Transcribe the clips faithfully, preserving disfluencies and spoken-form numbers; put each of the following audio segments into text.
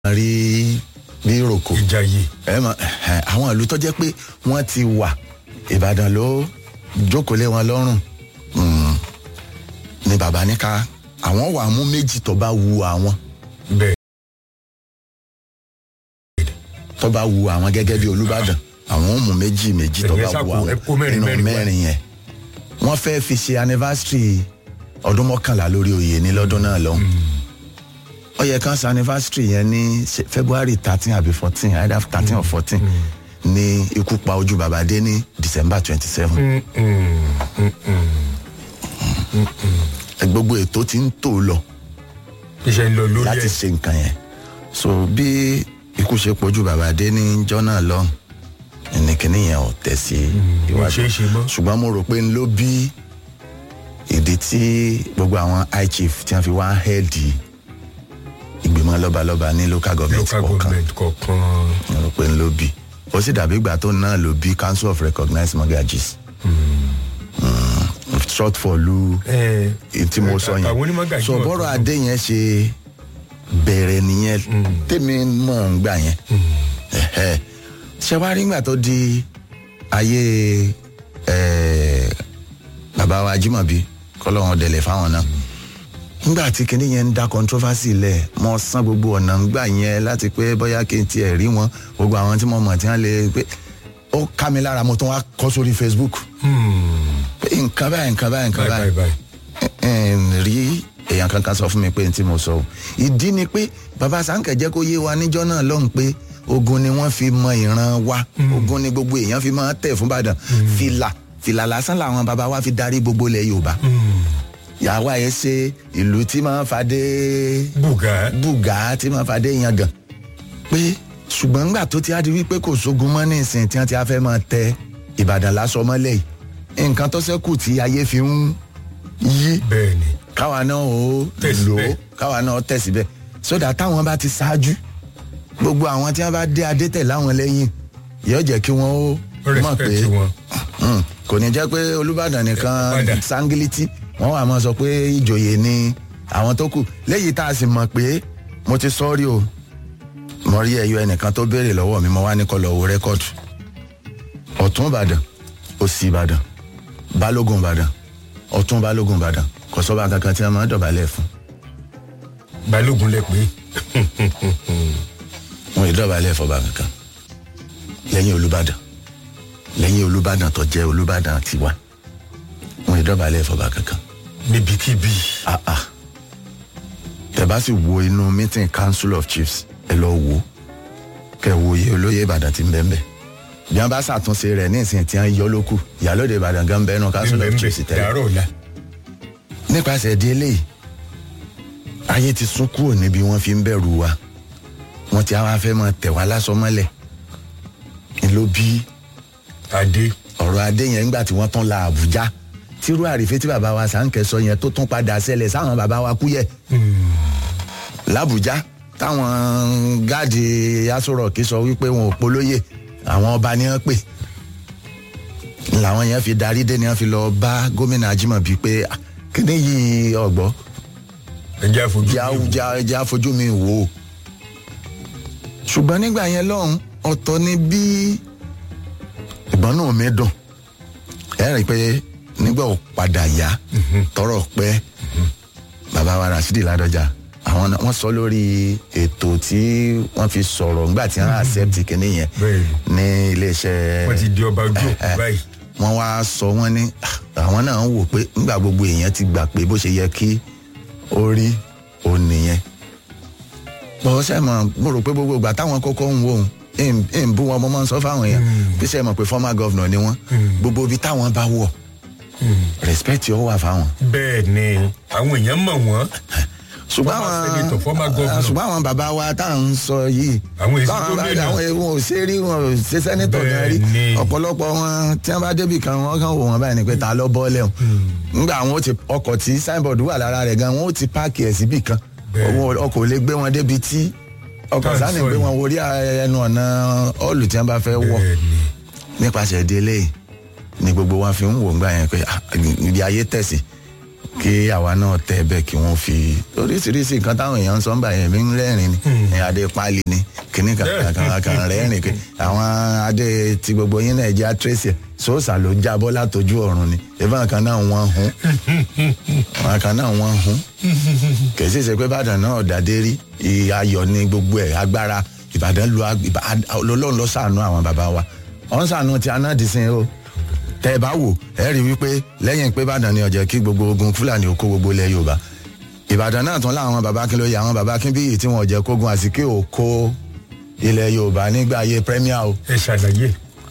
rí bí roko Ìjàyè ẹ mọ̀ àwọn ìlú tó jẹ́ pé wọ́n ti wà Ìbàdàn ló jókòó lé wọn lọ́rùn ni bàbá ní ká àwọn wà mú méjì tó bá wu àwọn bẹ́ẹ̀ tó bá wu àwọn gẹ́gẹ́ bí Olúbàdàn àwọn mú méjì méjì tó bá wu àwọn nínú mẹ́rin yẹn wọ́n fẹ́ fi ṣe anniversary ọdún mọ́kànlá lórí oyè ní lọ́dún náà lọ́hùn ó yẹ kán ṣe anniversary yẹn ní February thirteen àbí fourteen either thirteen or fourteen ní ikú pa ojú bàbá dé ní December twenty seven gbogbo ètò tí ń tò lọ iṣẹ́ ń lọ lórí ẹ̀ láti ṣe nǹkan yẹn so bí ikú ṣe pojú bàbá dé ní jọ́nà lọ́hùn ìnìkíní yẹn ò tẹ̀ sí iwájú ṣùgbọ́n mo rò pé ń ló bí ìdí tí gbogbo àwọn high chief tí wọ́n fi wá hẹ́ẹ̀dì ìgbìmọ̀ lọ́balọ́ba ní local government kọ̀ọ̀kan mo rò pé ń ló bí ó sì dàbí ìgbà tó náà ló bí council of recognized mortgages short for lu tí mo sọ yẹn so bọ́rọ̀ adé yẹn ṣe bẹ̀rẹ̀ nìyẹn tèmi mọ̀ ń gbà yẹn ṣe wá rí ìgbà tó di ayé bàbá wa Ajímọ̀bí kọ́lọ́hún ọ̀dẹ̀lẹ̀ fáwọn náà nígbà tí kinní yẹn ń dá controversy lẹ̀ mo san gbogbo ọ̀nà ń gbà yẹn láti pé bóyá kí n tiẹ̀ rí wọn gbogbo àwọn tí mo mọ̀ tí wọ́n lè pé ó ká mi lára mo tún wá kọ́ sórí Facebook nǹkan báyìí nǹkan báyìí nǹkan báyìí rí èèyàn kankan sọ fún mi pé n tí mo sọ ìdí ni pé bàbá Sáńkẹ̀ jẹ́ kó yé wa níjọ́ náà lọ́hùn pé ogun ni wọ́n fi mọ ìran wa ogun ni gbogbo èèyàn fi máa tẹ̀ fún Ìbàdàn fìlà fìlà lásán làwọn bàbá wa fi darí gbogbo ilẹ̀ Yorùbá yàwá yẹn ṣe ìlú tí máa fàdé bùgá bùgá tí máa fàdé yangàn pé ṣùgbọ́n nígbà tó ti á di wípé kò sógun mọ́ ní ìsìn tí wọ́n ti á fẹ́ máa tẹ Ìbàdàn lásọ mọ́lẹ̀ yìí nǹkan tó ṣẹ́kù tí ayé fi ń yí bẹ́ẹ̀ni káwa náà ó lò ó káwa náà tẹ̀ síbẹ̀ sódà táwọn bá ti ṣáájú gbogbo àwọn tí wọ́n bá dé adé tẹ̀ láwọn lẹ́yìn yóò jẹ́ kí wọ́n ó mọ̀ pé kò ní jẹ́ pé Olúbàdàn nìkan sangiliti wọ́n wà máa sọ pé ìjòyè ni àwọn tó kù léyìí tá a sì mọ̀ pé mo ti sọ́ọ́rí o mo rí ẹyọ ẹnìkan tó béèrè lọ́wọ́ mi mo wá ní kó lọ wo rẹ́kọ̀dù Ọ̀tún Ìbàdàn Òsì Ìbàdàn Balógun Ìbàdàn Ọ̀tún Balógun Ìbàdàn kò sọ́ba kankan tí wọ́n máa dọ̀bálẹ̀ fún. Balógun lẹ pé wọn ì dọ̀bálẹ̀ fọba kankan lẹ́yìn Olúbàdàn lẹ́yìn Olúbàdàn tó jẹ́ Olúbàdàn tiwa wọn ì dọ̀bálẹ̀ fọba kankan. níbikíbi. ah ah tẹ́ bá sì wo inú meeting council of chiefs ẹ lọ wo kẹ́ wo iye olóyè Ìbàdàn tí ń bẹ ń bẹ bí wọ́n bá ṣàtúnṣe rẹ̀ ní ìsìn tí wọ́n yọ lókù Ìyálóde Ìbàdàn gan bẹ́ẹ̀ náà council of chiefs tẹ́lẹ̀ nípasẹ̀ di eléyìí ayé ti sún kúrò níbi wọ́n fi ń bẹ̀rù wa wọ́n ti àwọn afẹ́ máa tẹ̀ wá lásọ mọ́lẹ̀ ló bí adé ọ̀rọ̀ adé yẹn nígbà tí wọ́n tán la Àbújá tírú àrífẹ́ tí bàbá wa Sáńkẹ̀ sọ yẹn tó tún padà ṣẹlẹ̀ sáwọn bàbá wa Kúyẹ̀ l'Àbújá táwọn gáàdì Aso Rock sọ wípé wọn ò polóyè àwọn ọba ni wọ́n pè làwọn yẹn fi darí dé ni wọ́n fi lọ bá gómìnà Ajímọ̀bí pé kíní yìí ọ̀gbọ́ ẹjẹ́ àfojú mi wò ó ṣùgbọ́n nígbà yẹn lọ́hùn ọ̀tọ̀ ni bí ìgbọ́n náà mi dùn ẹ rí i pé nígbà ò padà yá tọrọ pẹ́ bàbá wa Rasidi Ládọjà àwọn wọ́n sọ lórí ètò tí wọ́n fi sọ̀rọ̀ nígbà tí wọ́n accept kínní yẹn ní iléeṣẹ́ wọ́n ti di ọba ojú òkú báyìí wọ́n wá sọ wọ́n ní àwọn náà ń wò pé nígbà gbogbo èèyàn ti gbà pé bó ṣe yẹ kí ó rí òun nìyẹn bọ́ ṣe mọ̀ mo rò pé gbogbo ìgbà táwọn kọ́kọ́ ń wò ó ń bú wọn mo máa ń sọ fáwọn èèyàn bí ṣe mọ̀ pé former governor ni wọ́n gbogbo ibi táwọn bá wọ̀ respect yóò wà fáwọn. bẹ́ẹ̀ ni àwọn èèyàn mọ̀ wọ́n ṣùgbọ́n àwọn ṣùgbọ́n àwọn bàbá wa tá à ń sọ yìí àwọn èsì tó lé náà àwọn èèwọ̀n ò ṣe rí wọn ò ṣe sẹ́nitọ̀ gan rí ọ̀pọ̀lọpọ̀ wọn tí wọ́n bá débì kan wọ́n kàn wò wọ́n báyìí ni pé ta ló bọ́ lẹ́hùn nígbà àwọn ó ti ọkọ̀ tí signboard wà lára rẹ̀ gan wọ́n ó ti páàkì ẹ̀ síbì kan ọkọ̀ ò lè gbé wọn débi tí ọkọ̀ sáà ní gbé wọn wọrí ẹnu ọ̀nà ọ́ọ̀lù tí wọ́n bá fẹ́ wọ̀ nípasẹ̀ délé ni gbogbo wọn fi ń wò ńgbà yẹn pé ibi ayé tẹ̀sí kí àwa náà tẹ bẹ́ẹ̀ kí wọ́n fi oríṣiríṣi nǹkan táwọn èèyàn ń sọ ń bà yẹn mi ń rẹ́rìn ni adé pálí ni kíní kankan kan rẹ́rìn kí àwọn adé tí gbogbo yín náà jẹ́ àtírẹ́sì sóòsà ló jábọ́ látọjú ọ̀run ni ìbọn kan náà wọ́n hun wọn kan náà wọ́n hun kì í sì ṣe pé Ìbàdàn náà dàdé rí ayọ̀ ní gbogbo ẹ̀ agbára Ìbàdàn lu Ọlọ́run ló ṣàánú àwọn bàbá wa ọ̀n ṣàánú ti anádìsín o tẹ́ ẹ bá wò ẹ rí wípé lẹ́yìn pé Ìbàdàn ni ó jẹ́ kí gbogbo ogun Fúlàní ó kó gbogbo ilẹ̀ Yorùbá Ìbàdàn náà tún láwọn bàbá Akínlóye àwọn bàbá Akínbíyì tí wọn ò jẹ́ kógun Àsìkí ò kó ilẹ̀ Yorùbá nígbà ayé premier o. ẹ ṣàlàyé.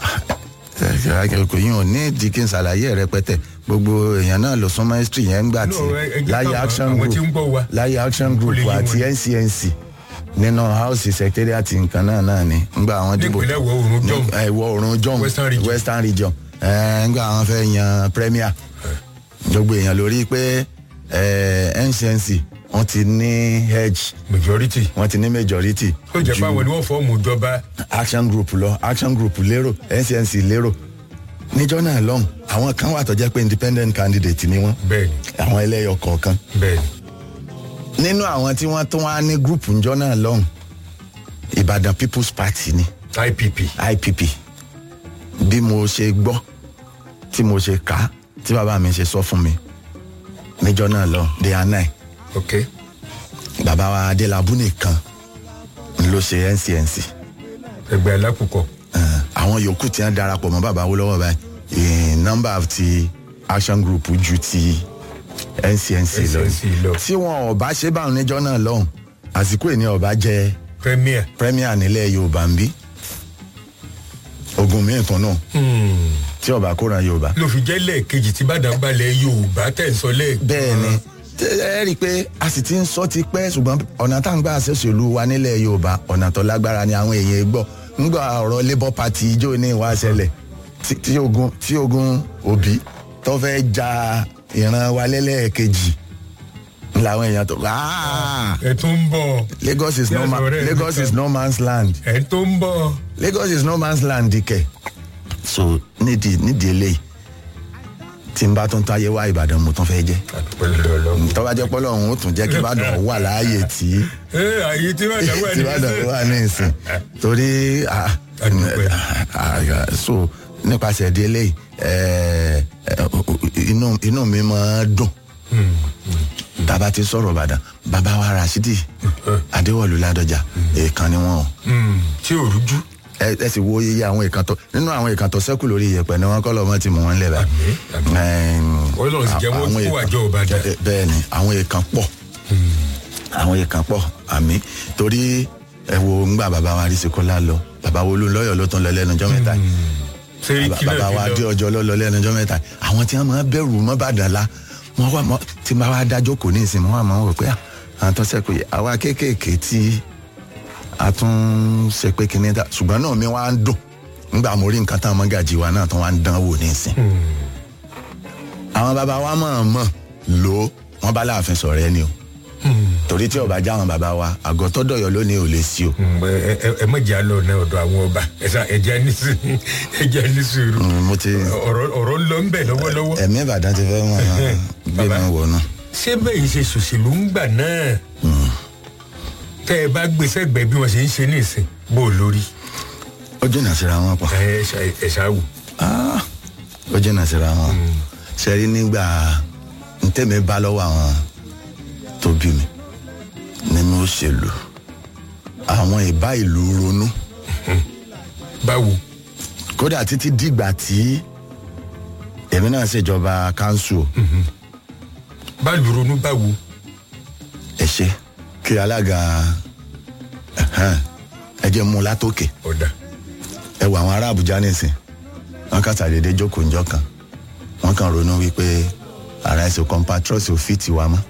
kò yín ò ní di kí n ṣàlàyé rẹpẹtẹ gbogbo èèyàn náà lọ sún ministry yẹn ń gbà tí láyé action group láyé action group àti N C N C nínú house secretariat nǹkan náà náà ni ngbà àwọn dìbò ìwọ̀ oòrùn john western region ngbà àwọn fẹ́ yan premier gbogbo èèyàn lórí pé N C N C wọ́n ti ní hedge majority wọ́n ti ní majority. ó jẹ́ pé àwọn ni wọ́n fọ́ọ̀mù ìjọba. action group lọ action group lérò N C N C lérò níjọ́ náà lọ́hùn àwọn kan wà tó jẹ́ pé independent candidate ni wọ́n. bẹ́ẹ̀ni. àwọn ẹlẹ́yọ kọ̀ọ̀kan. bẹ́ẹ̀ni. nínú àwọn tí wọ́n tún wá ní group níjọ́ náà lọ́hùn Ìbàdàn People's Party ni. I P P. I P P bí mo ṣe gbọ́ tí mo ṣe kà á tí bàbá mi ṣe sọ fún mi níjọ́ náà lọ they are nine. ok. bàbá wa Adélabú nìkan ló ṣe N C N C. ẹgbẹ́ alákùkọ. àwọn yòókù tí wọ́n darapọ̀ mọ́ bàbá Awólọ́wọ̀ báyìí nọ́mbà ti action group ju ti N C N C lọ tí wọn ò bá ṣe báwọn níjọ́ náà lọ́hùn àsìkò ènìyàn ọba jẹ premier premier nílẹ̀ Yorùbá ń bí ogun míì tún náà tí ọba kóran Yorùbá. ló fi jẹ́ lẹ́ẹ̀kejì tí Ìbàdàn gbalẹ̀ Yorùbá tẹ̀ ń sọ lẹ́ẹ̀kan. bẹ́ẹ̀ ni ẹ rí i pé a sì ti ń sọ ti pẹ́ ṣùgbọ́n ọ̀nà tá à ń gbà ṣèṣèlú wa nílẹ̀ Yorùbá ọ̀nà tó lágbára ni àwọn èèyàn gbọ́ ńgbà ọ̀rọ̀ Labour Party ijó ní ìwà ṣẹlẹ̀ tí ogun tí ogun Òbí tó fẹ́ ja ìran wa lẹ́lẹ́ẹ̀kejì làwọn èèyàn tó ẹ tó ń bọ̀. Lagos is no man Lagos is no man's land. ẹ tó ń bọ̀. Lagos is no man's land dikẹ so nídìí nídìí eléyìí tí n bá tún táyé wá Ìbàdàn mo tún fẹ́ jẹ́ tọ́ba jẹ́ pọ́lọ́ òun ó tún jẹ́ kí Ìbàdàn wà láàyè tí ààyè tí Ìbàdàn wà ní ìsìn torí so nípasẹ̀ di eléyìí inú mi máa dùn tàbá ti sọ̀rọ̀ Ìbàdàn bàbá wa Rashidi Adéwọ̀lú Ládọjà èèkan ni wọ́n. tí ò rújú. ẹ sì wo iye àwọn ìkàntọ nínú àwọn ìkàntọ sẹ́kù lórí iyẹ̀pẹ̀ ni wọ́n kọ́ lọ́mọ tí mò ń lẹ̀ bá. Ọlọ́run sì jẹ́ wọ́n kó àjọ Ìbàdàn. bẹ́ẹ̀ ni àwọn ìkàn pọ̀ àwọn ìkàn pọ̀ àmì torí ẹ wo ńgbà bàbá wa Arísíkọ́lá lọ bàbá wo Olúnlọ́yọ̀ ló tún lọ lẹ́nu ọjọ́ mẹ́ta bàbá wa Adéọjọ́ ló lọ lẹ́nu ọjọ́ mẹ́ta àwọn tí wọ́n máa bẹ̀rù mọ́ Ìbàdàn la wọ́n wà mọ́ tí máa wá dájọ́ kò ní ìsìn mọ́ wà mọ́ wò pé àwọn tó sẹ́kù yẹ àwa kéékèèké tí a tún ṣe pé kíní dá ṣùgbọ́n náà mi wá ń dùn nígbà mo rí nǹkan táwọn mọ́gàjì wa náà tó wá ń dán wò ní ìsìn. àwọn bàbá wa mọ̀ mọ̀ lò wọ́n bá láàfin sọ̀rọ̀ ẹni o torí tí ọba já àwọn bàbá wa àgọ́ tó dọ̀yọ̀ lónìí ò lè sí o. ẹ mọ̀ jẹ́ àlọ́ náà ọ̀dọ̀ àwọn ọba ẹ̀jẹ̀ ní sùúrù ọ̀rọ̀ ń lọ ń bẹ̀ lọ́wọ́lọ́wọ́. ẹ̀mí Ìbàdàn ti fẹ́ wọn gbé mi wọ̀ náà. ṣé bẹ́ẹ̀ ṣe ṣòṣèlú ń gbà náà tẹ́ ẹ bá gbé sẹ́gbẹ̀ẹ́ bí wọ́n ṣe ń ṣe ní ìsìn bó o lórí. ó jìnnà síra wọn pọ̀. ẹ ṣáàwù. ó jìnnà síra wọn. ṣe rí nígbà ntẹ́mi bá lọ́wọ́ àwọn tó bí mi nínú òṣèlú àwọn ìbá ìlú ronú. báwo. kódà títí dìgbà tí èmi náà ṣèjọba kánsù. báàlù ronú báwo. ẹ ṣe kí alága ẹ jẹ́ mú látòkè. ọ̀dà. ẹ wọ àwọn ará Àbújá nìsín wọn kà sàdédé jókòó njọ́ kan wọn kàn ronú wípé ara ẹsẹ compatriots ò fi tiwa mọ́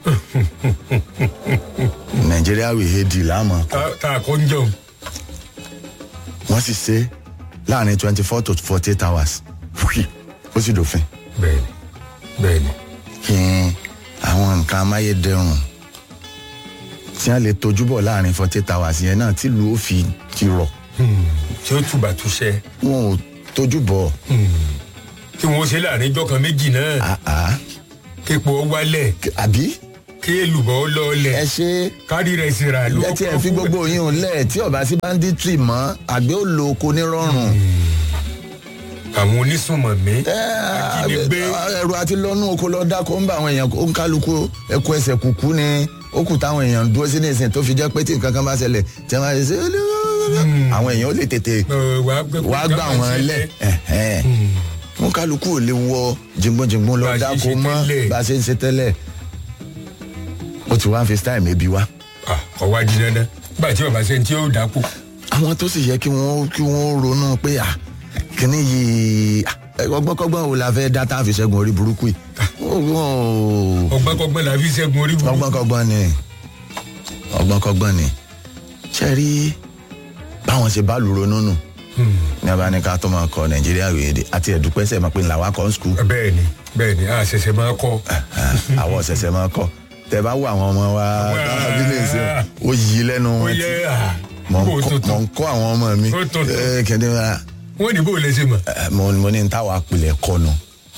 Nàìjíríà wì hé di láàmú. tá a kọ́ ń jẹun. wọ́n sì ṣe láàrin twenty four to forty eight hours ó sì dòfin. bẹ́ẹ̀ni bẹ́ẹ̀ni. kí àwọn nǹkan amáyédẹrùn tí wọ́n lè tójú bọ̀ láàrin forty eight hours yẹn náà tí ìlú ó fi ti rọ̀. tí ó túbà túṣẹ́. wọn ò tójú bọ̀. tí wọn ó ṣe láàrin ijọ́ kan méjì náà. képo wálẹ̀. àbí. kí èlùbọ́ lọ́ọ̀lẹ̀. ẹ ṣe. kárí rẹ̀ sì rà ló. ẹ tiẹ̀ fi gbogbo yín ò lẹ̀ tí ọba sí banditry mọ́ àgbẹ̀ ò lo oko nírọ̀rùn. àwọn onísùnmọ̀mí. ajínigbé. ẹrù àti lọ́nù oko lọ dáko ń bá àwọn èèyàn ó ń kálukú ẹkọ ẹsẹ̀ kúkú ni ó kù táwọn èèyàn dúró sí ní ìsìn tó fi jẹ́ pé tí nǹkan kan bá ṣẹlẹ̀ tí wọ́n á ṣe àwọn èèyàn ó lè tètè wàá gbà wọ́n lẹ̀ wọn kálukú ò lè wọ jìngbọ̀njìngbọ̀n lọ dáko mọ́ bá a ṣe ń ṣe tẹ́lẹ̀ ó ti wá ń fi style mi bí wá. ọwọ́ adi dandan gbà tí ọba ṣe ń tí ó dáko. àwọn tó sì yẹ kí wọ́n kí wọ́n ronú pé à kíní yìí ọgbọ́nkọ́gbọ́n wo la fẹ́ dá tá a fi ṣẹ́gun orí burúkú yìí. ọgbọ́nkọ́gbọ́n la fi ṣẹ́gun orí burúkú. ọgbọ́nkọ́gbọ́n ni ọgbọ́nkọ́gbọ́n ni ṣe rí báwọn ṣe bá lù ronú nù ní abáníká tó máa kọ nàìjíríà wéde àti ẹ̀dúpẹ́sẹ̀ máa pe làwa kọ́ ń skul. bẹ́ẹ̀ni bẹ́ẹ̀ni a ṣẹ̀ṣẹ̀ máa kọ́. àwọn ṣẹ̀ṣẹ̀ máa kọ́ tẹ bá wo àwọn ọmọ wa bílẹ̀nsì ó yí lẹ́nu wọn tí mọ̀ ń kọ́ àwọn ọmọ mi kẹ́ndé wa. wọ́n ní bó lè ṣe mọ̀. mo ní táwa pilẹ̀ kọ́nu.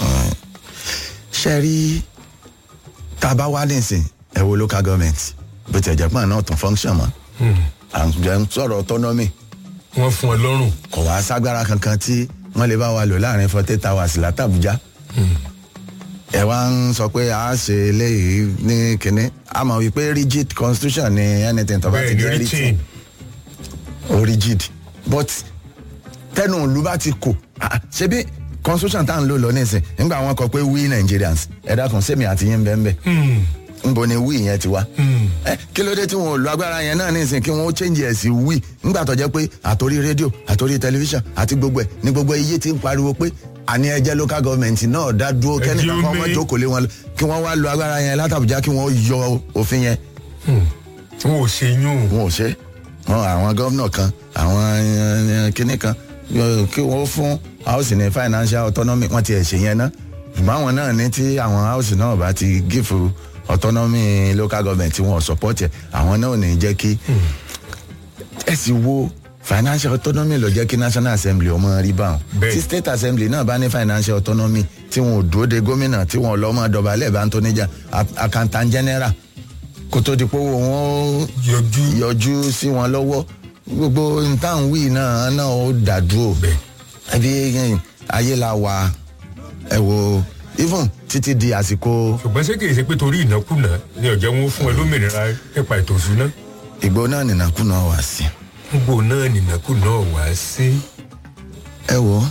ṣe rí tá a bá wá nísìn ẹ wo local government bó ti ẹ̀jẹ̀ pọ́n náà tún function mọ́ à ń sọ̀rọ̀ autonomy. wọ́n fún ọ lọ́rùn. kò wá ságbára kankan tí wọ́n lè bá wa lò láàrin forty eight hours látàbújá. ẹ wá ń sọ pé a ṣe eléyìí ní kínní a mọ̀ wípé rigid constitution ni anything tó bá ti di everything o rigid but tẹnu ìlú bá ti kò ṣe bí constitution tá à ń lò lọ nísìn nígbà wọn kọ pé we Nigerians ẹ dákun sẹ́mi àti yín bẹ́ẹ̀ bẹ́ẹ̀ nbo ni we yẹn ti wá. ẹ kí ló dé tí wọn ò lo agbára yẹn náà nísìn kí wọn ó change ẹ̀ sí we nígbà tó jẹ́ pé àtòrí rédíò àtòrí tẹlifíṣàn àti gbogbo ẹ̀ ní gbogbo iye tí ń pariwo pé àní ẹjẹ́ local government náà dá dúró kẹ́nìkan kan wọ́n jókòó lé wọn kí wọ́n wá lo agbára yẹn látàbújá kí wọ́n yọ òfin yẹn. wọn ò ṣe yún. wọn ò ṣe wọn àwọn gómìnà kan àwọn kinní kan kí wọ́n fún house ní financial autonomy wọ́n ti ẹ̀ ṣe yẹn ná ṣùgbọ́n àwọn náà ní tí àwọn house náà bá ti give autonomy local government tí wọ́n support ẹ̀ àwọn náà ò ní jẹ́ kí ẹ sì wo financial autonomy ló jẹ́ kí national assembly ọmọ rí báwọn tí state assembly náà bá ní financial autonomy tí wọn ò dúró de gómìnà tí wọn lọ́ mọ́ dọ̀bálẹ̀ bá ń tó níjà accountant general kó tó di pé wọn yọjú sí wọn lọ́wọ́ gbogbo nǹkan wí náà náà ó dàdúrò ẹbí ayé la wà ẹ wo even títí di àsìkò. ṣùgbọ́n ṣé kìí ṣe pé torí ìnákúnà ni ọ̀jẹ̀ wọn fún ẹ lómìnira nípa ètò ìṣúná. ìgbó náà nìnákúnà wà sí. ìgbó náà nìnákúnà wà sí. ẹ wo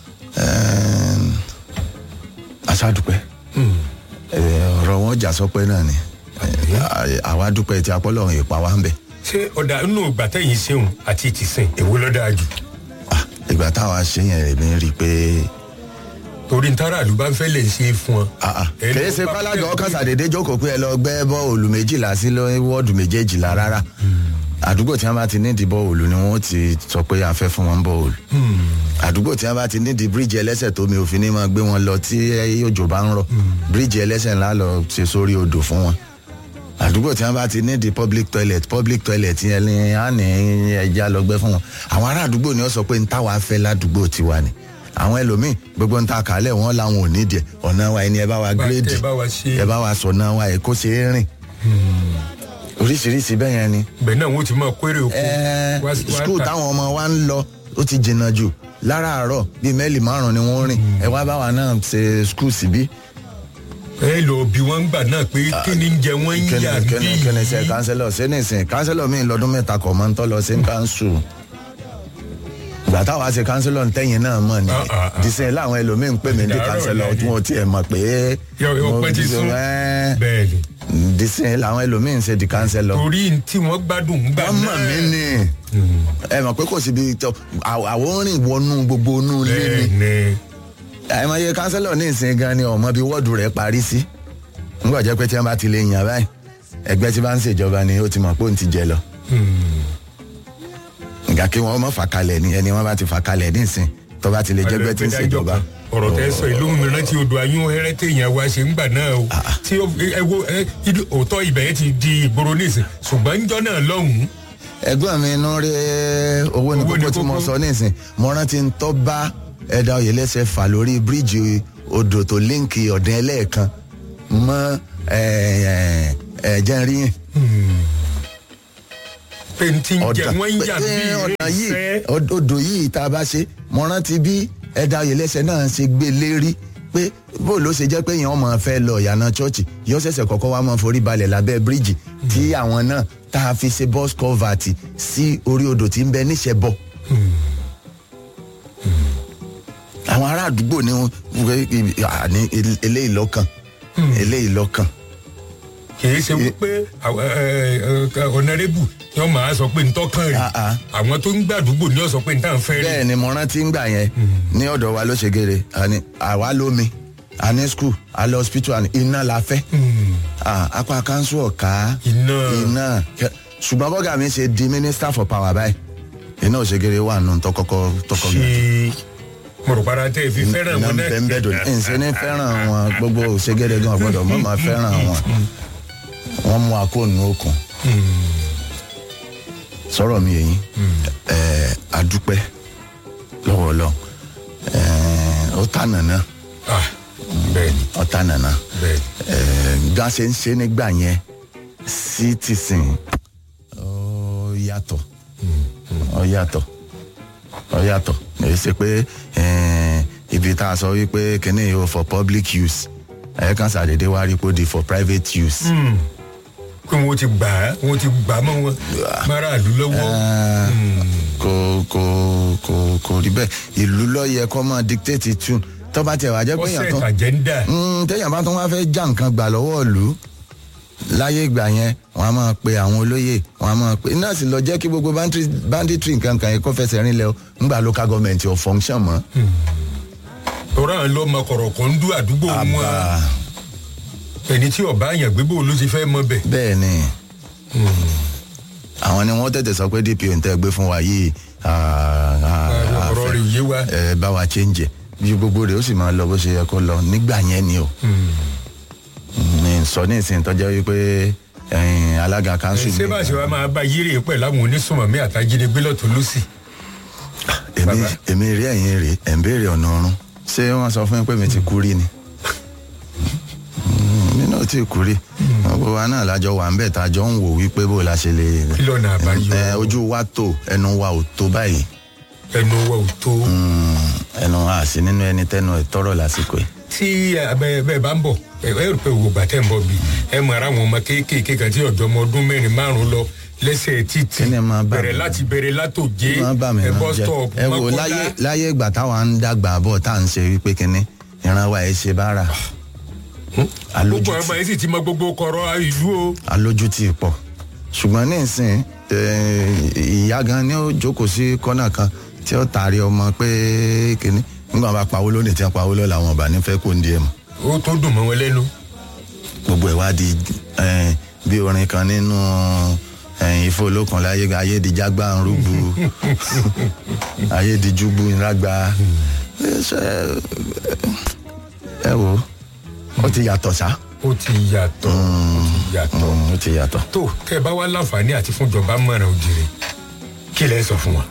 aṣáàdúpẹ́ ọ̀rọ̀ wọn jà sọpẹ́ náà ni àwa dúpẹ́ tí apọ́lọ́run ìpa wa ń bẹ̀. ṣé ọ̀dà inú ìgbà tẹ̀yìn ṣeun àti tìsín èwo ló dáa jù. ìgbà táwa ṣe yẹn èmi rí i pé. torí ntara àlù bá ń fẹ́ lè ṣe fún ọ. kìí ṣe pálájọ ọkàn ṣàdédé jókòó pé ẹ lọ gbẹ́ bọ́ọ̀lù méjìlá sí wọ́ọ̀dù méjèèjìlá rárá àdúgbò tí wọ́n bá ti nídìí bọ́ọ̀lù ni wọ́n ti sọ pé a fẹ́ fún wọn bọ́ọ̀lù àdúgbò tí wọ́n bá ti nídìí bíríìjì ẹlẹ́sẹ̀ tómi òfin ní máa gbé wọn lọ tí òjò bá ń rọ̀ bíríìjì ẹlẹ́sẹ̀ ńlá lọ ṣe sórí odò fún wọn àdúgbò tí wọ́n bá ti nídìí public toilet public toilet yẹn ni á ní ẹja lọ gbẹ́ fún wọn àwọn ará àdúgbò ni wọ́n sọ pé ń táwa fẹ́ ládùúgbò tiwa ni àwọn ẹlòmíì gbogbo ń ta kálẹ̀ wọn làwọn ò nídìí ẹ̀ ọ̀nà wa ẹni ẹ bá wa gírèdì ẹ bá wa sọ̀nà wa ẹ̀ kó ṣe é rìn oríṣiríṣi bẹ́ẹ̀ yẹn ni. bẹ́ẹ̀ náà wọ́n ti máa kórè oko. ẹẹ skul táwọn ọmọ wa ń lọ ó ti jìnnà jù láràárọ̀ bíi mẹ́lì márùn-ún ni wọ́n rìn ẹ wá báwa náà ṣe skul síbí. ẹ lọ bí wọn gbà náà pé kí ni ń jẹ wọn ń yà bí. kẹ́ni kẹ́ni ṣe kánsẹ́lọ̀ ṣé nìsín kánsẹ́lọ̀ mi lọ́dún mẹ́ta kọ̀ máa ń tọ́ lọ sí kánsù ìgbà táwa ṣe kánsẹ́lọ̀ ntẹ́yìn náà mọ̀ ni dísẹ́ láwọn ẹlòmíín ń pè mí ní kánsẹ́lọ̀ tí wọ́n tiẹ̀ mọ̀ pé. ọpẹ ti sún bẹ́ẹ̀ ni dísìn làwọn ẹlòmíín ṣe di kánsẹ́lọ̀. torí tí wọ́n gbádùn ń gbà náà. wọ́n mọ̀ mí ni ẹ mọ̀ pé kò síbi àwọn rìn wọnú gbogbo inú ilé ni àìmọye kánsẹ́lọ̀ ní ìsìn gan ni ọmọ bíi wọ́ọ̀dù rẹ̀ parí sí nígbà jẹ́ pé tí wọ́n bá ti lè yàn báyìí ẹgbẹ́ tí bá ń ṣèjọba ni ó ti mọ̀ pé òun ti jẹ lọ. nǹkan kí wọ́n mọ̀ fà kalẹ̀ ni ẹni wọ́n bá ti fà kalẹ̀ ní ìsìn tó bá ti lè jẹ́gbẹ́ tí ń ṣèjọba. ọ̀rọ̀ tẹ́ sọ ìlú mìíràn tí odò ayún hẹ́rẹ́ téèyàn wá ṣe ń gbà náà o tí ẹ wo òótọ́ ibẹ̀ yẹn ti di ìgboro nísìn ṣùgbọ́n níjọ́ náà lọ́hùn-ún. ẹgbọ́n mi inú rí owó ní kókó tí mo sọ nísìn mo rántí ń tọ́ bá ẹ̀dá oyè lẹ́sẹ̀ fà lórí bíríìjì odò tó líǹkì ọ̀dẹ́ ẹlẹ́ẹ̀kan mọ́ ẹ̀ẹ́dẹ́rìn yẹn. pẹ̀ntì jẹ wọ́n ń yà bí ìrẹsẹ̀. odò yìí tá a bá ṣe mo rántí bí ẹ̀dá oyèlẹ́sẹ̀ náà ṣe gbé lérí pé bó ló ṣe jẹ́ pé èèyàn ọmọ fẹ́ lọ ìyànà chọ́ọ̀chì yóò ṣẹ̀ṣẹ̀ kọ́kọ́ wá máa forí balẹ̀ lábẹ́ bíríìjì tí àwọn náà tá a fi ṣe bus culvert sí orí odò tí ń bẹ níṣẹ́ bọ̀. àwọn ará àdúgbò ní eléyìí lọ́kàn eléyìí lọ́kàn. kìí ṣe wípé ọ̀nàrẹ́bù ni wọ́n máa sọ pé ntọ́kàn rẹ̀ àwọn tó ń gbàdúgbò ni wọ́n sọ pé ntàn fẹ́ rí. bẹ́ẹ̀ ni mo rántí ń gbà yẹn ní ọ̀dọ̀ wa ló ṣe gèrè àwa lómi a ní skul a lọ hospital àní iná la fẹ́ apá kanṣu ọ̀ka iná ṣùgbọ́n bọ́gà mi ṣe di minister for power báyìí iná òṣègèrè wà nù tọkọkọ tọkọ mi. mo rò para tẹ fi fẹ́ràn wọn náà. nbẹ dò ní ṣe ní fẹ́ràn wọn gbogbo òṣègèrè gan gbọ́dọ̀ mọ máa fẹ́ràn wọn wọn mú akóònù okùn sọ̀rọ̀ mi èyí adúpẹ́ lọ́wọ́ lọ ó tà nànà ó tà nànà gbà ṣe ń ṣe nígbà yẹn sí tìsín ó yàtọ̀ ó yàtọ̀ ó yàtọ̀ èyí ṣe pé ibi tá a sọ wípé kíní yìí for public use ẹ̀ kan ṣàdédé wá rí kó di for private use. pé wọ́n ti gbà á wọ́n ti gbà á mọ́ wọn máràlú lọ́wọ́. kò kò kò kò rí bẹ́ẹ̀ ìlú ló yẹ kó máa dictate tune tó bá tẹ̀ wá jẹ́ pé èèyàn tó téèyàn bá tó wá fẹ́ já nǹkan gbà lọ́wọ́ ìlú láyé ìgbà yẹn wọ́n á máa pe àwọn olóyè wọ́n á máa pe iná sì lọ jẹ́ kí gbogbo banditry nǹkan kan yẹn kó fẹsẹ̀ rinlẹ̀ o ńgbà local government ò function mọ́. tọ́ra àwọn lọ́mọ kọ̀rọ̀ kan ń dún àdúgbò wọn ẹni tí ọba àyàn gbégbó ló ti fẹ́ mọ bẹ̀. bẹ́ẹ̀ ni àwọn ni wọ́n tètè sọ pé D P O ń tẹ́ gbé fún wa yìí ọ̀rọ̀ rẹ̀ yé wa ẹ bá wa change bí gbogbo rẹ̀ ó sì máa lọ bó ṣe yẹ kó lọ nígbà yẹn ni o sọ ní ìsìn tọ́jọ́ wípé alága kanṣu. ṣé bá ṣe wá máa bá yírí pẹ̀ láwọn onísùnmọ̀mí àtàjínigbé lọ́tún lọ́sì. èmi rí ẹ̀yìn rè ẹ̀ ń béèrè ọ̀nà ọ̀run ṣé wọ́n sọ fún mi pé mi ti kú rí ni mi náà ti kú rí gbogbo wa náà lájọ wà ń bẹ̀ tá a jọ ń wò wípé bó la ṣe lè. kí lọ́nà àbáyọ. ojú wa tó ẹnu wa ò tó báyìí. ẹnu wa ò tó. ẹnu wa àti nínú ẹni tẹnu ẹ tọrọ lásìkò yìí. tí bẹ́ẹ̀ bá ń bọ̀ ẹ rò pé òwò gbàtẹ́ ń bọ̀ bí ẹ mọ ara àwọn ọmọ kéékèèké kan tí ọ̀dọ́ ọmọ ọdún mẹ́rin márùn-ún lọ lẹ́sẹ̀ títì bẹ̀rẹ̀ láti bẹ̀rẹ̀ látòjé ẹ bọ́ stop ẹ wò láyé ìgbà táwa ń dàgbà bọ̀ tá à ń ṣe wípé kínní ìran wa ẹ ṣe bára. gbogbo ọmọ yẹn sì ti mọ gbogbo kọ̀rọ̀ ìlú o. alójútì pọ̀ ṣùgbọ́n ní ìsìn ìyá gan ni ó jókòó sí kọ́nà kan tí ó taari ọmọ pé kínní nígbà wọn bá pawó lónìí tí wọn pawó lọ́la àwọn ọba nífẹ̀ẹ́ kò ń di ẹ̀ mọ́. ó tó dùn mọ́ wọn lẹ́nu. gbogbo ẹ̀ wá di bí orin kan nínú Ifo olókun láyé ayédìjágbá ń rúgbu ayédìjúgbú ńlágbá ẹ wo ó ti yàtọ̀ sá. ó ti yàtọ̀ ó ti yàtọ̀ ó ti yàtọ̀. tó tẹ́ ẹ bá wá láǹfààní àti fúnjọba mọ̀ràn òjìrè kí lẹ sọ fún wa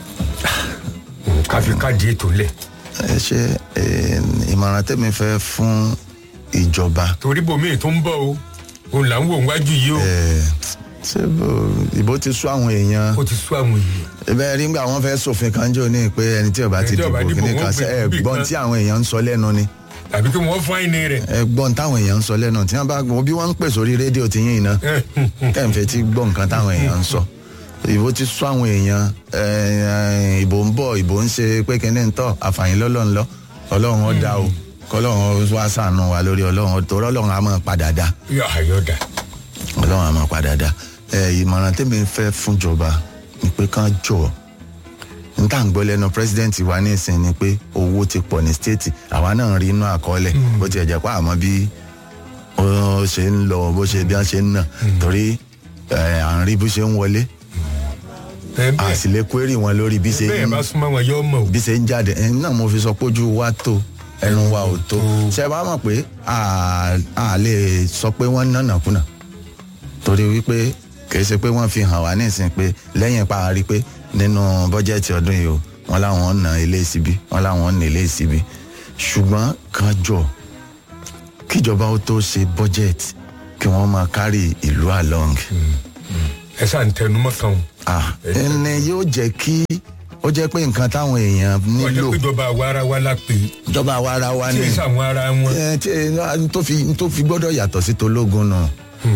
káfí káàdì ètò lẹ̀. ẹ ṣe ìmọ̀ràn tẹ́mi fẹ́ fún ìjọba. torí bòmíì tó ń bọ̀ o òun là ń wò wájú yìí o. ṣé ìbò ti sú àwọn èèyàn. ó ti sú àwọn èèyàn. bẹ́ẹ̀ rí ngbà wọ́n fẹ́ ṣòfin kan jò ní pé ẹni tí ó bá ti dìbò kìíní kan ṣe ẹ gbọ́n tí àwọn èèyàn ń sọ lẹ́nu ni. tàbí kí wọ́n fún àìní rẹ̀. ẹ gbọ́n táwọn èèyàn ń sọ lẹ́nu tí wọ́n bá gbọ́ bí wọ́n ń pè sórí rédíò tí yín iná tẹ̀ ń fẹ́ tí gbọ́ nǹkan táwọn èèyàn ń sọ. ìbò ti sú àwọn èèyàn ìbò ń bọ̀ ìbò ń ṣe pé kíní ń tọ̀ àfààní lọ́lọ́run lọ ọlọ́run ó dá o kọ́lọ́run wá ṣàánú wa lórí ọlọ́run torí ọlọ́run á máa padà dá. ọlọ́run á máa padà dá. ìmọ̀ràn tèmi fẹ́ fúnjọba ni pé kán jọ n tá à ń gbọ́ lẹ́nu pírẹsidẹ́ǹtì wa ní ìsìn ni pé owó ti pọ̀ ní stéètì àwa náà rí inú àkọọ́lẹ̀ bó ti ẹ̀jẹ̀ pa àmọ́ bí ó ṣe ń lọ bó ṣe bí wọ́n ṣe ń nà torí à ń rí bó ṣe ń wọlé a sì lè query wọn lórí bí ṣe bẹ́ẹ̀ bá súnmọ́ wọn yóò mọ̀ o. bí ṣe ń jáde ẹni náà mo fi sọ pé ojú wa tó ẹnu wa ò tó ṣe bá mọ̀ pé a lè sọ pé wọ́n nànàkúnà torí wípé kì í ṣe pé wọ́n fi hàn wá ní ìsìn pé lẹ́yìn parí pé nínú bọ́jẹ́tì ọdún yìí o wọ́n láwọn ń na ilé síbi wọ́n láwọn ń na ilé síbi ṣùgbọ́n kan jọ kíjọba ó tó ṣe budget kí wọ́n máa carry ìlú along. ẹ ṣáà ń tẹnumọ́ kan o. ẹni yóò jẹ́ kí ó jẹ́ pé nǹkan táwọn èèyàn nílò. ọjọ́ pé ìjọba àwa ara wa la pè. ìjọba àwa ara wa ni. tí èsì àwọn ara wọn. tí tó fi tó fi gbọ́dọ̀ yàtọ̀ sí tológun náà.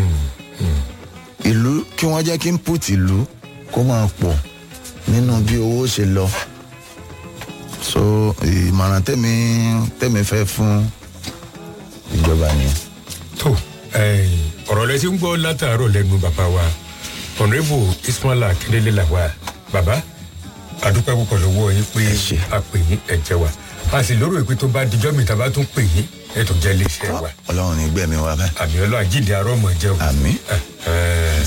ìlú kí wọ́n jẹ́ kí input ìlú kó máa pọ̀ nínú bí owó ṣe lọ. so ìmọ̀ràn tèmi tèmi fẹ́ fún ìjọba ni. tó ọ̀rọ̀ lẹ ti ń gbọ́ látàárọ̀ lẹ́nu bàbá wa ọ̀nrẹ́bù Ismaila Akindele làwà bàbá àdúpẹ́ púpọ̀ lọ́wọ́ yín pé a pè yín ẹ̀jẹ̀ wa a sì lérò pé tó bá dijọ́ mi tàbá tún pè yín ẹ̀ tó jẹ́ iléeṣẹ́ wa. ọlọ́run ní gbẹ̀mí wa bẹ́ẹ̀. àmì ọlọ́run àjíǹde arọ́mọ jẹ́ o. àmín.